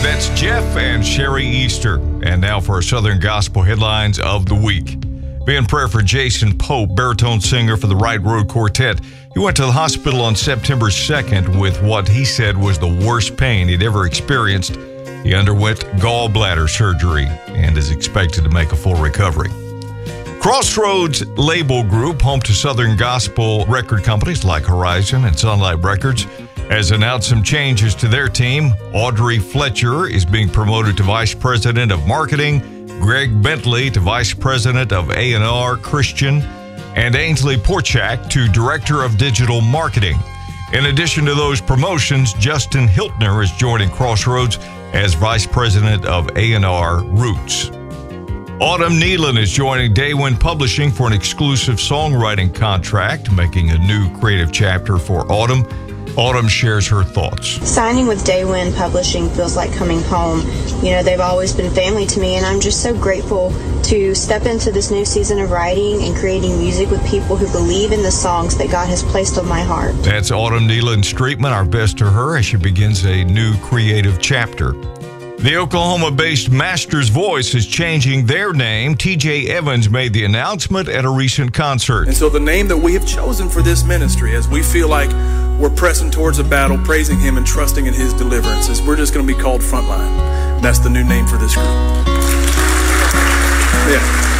That's Jeff and Sherry Easter. And now for our Southern Gospel headlines of the week. Be in prayer for Jason Pope, baritone singer for the Right Road Quartet. He went to the hospital on September 2nd with what he said was the worst pain he'd ever experienced. He underwent gallbladder surgery and is expected to make a full recovery. Crossroads Label Group, home to Southern Gospel record companies like Horizon and Sunlight Records, has announced some changes to their team. Audrey Fletcher is being promoted to Vice President of Marketing, Greg Bentley to Vice President of A&R Christian, and Ainsley Porchak to Director of Digital Marketing. In addition to those promotions, Justin Hiltner is joining Crossroads as Vice President of A&R Roots. Autumn Nealon is joining Daywin Publishing for an exclusive songwriting contract, making a new creative chapter for Autumn. Autumn shares her thoughts. Signing with Daywin Publishing feels like coming home. You know, they've always been family to me, and I'm just so grateful to step into this new season of writing and creating music with people who believe in the songs that God has placed on my heart. That's Autumn Nealon Streetman. Our best to her as she begins a new creative chapter. The Oklahoma-based Master's Voice is changing their name. TJ Evans made the announcement at a recent concert. And so the name that we have chosen for this ministry, as we feel like we're pressing towards a battle, praising Him and trusting in His deliverance, is we're just going to be called Frontline. That's the new name for this group. Yeah.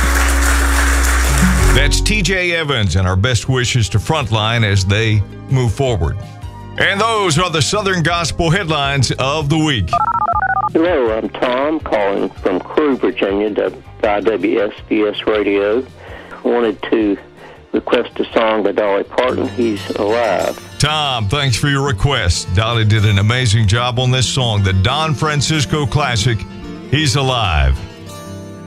That's TJ Evans, and our best wishes to Frontline as they move forward. And those are the Southern Gospel headlines of the week. Hello, I'm Tom calling from Crew, Virginia, WSBS Radio. I wanted to request a song by Dolly Parton, He's Alive. Tom, thanks for your request. Dolly did an amazing job on this song, the Don Francisco classic, He's Alive.